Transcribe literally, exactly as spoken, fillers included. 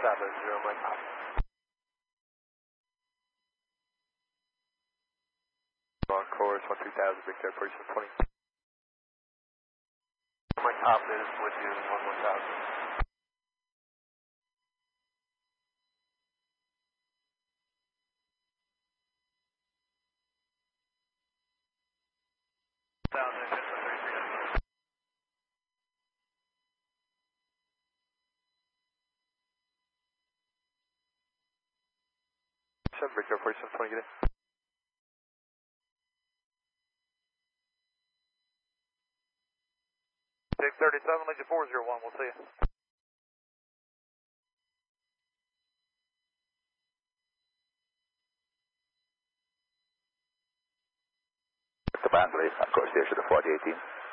seven zero, my copy. On course, one two thousand, Victor, Person twenty. My top is with you, one one thousand. Thousand, seven, Victor, Person twenty, get in. six thirty-seven, Legion four zero one, we'll see you. The Bangley, of course, station to forty eighteen.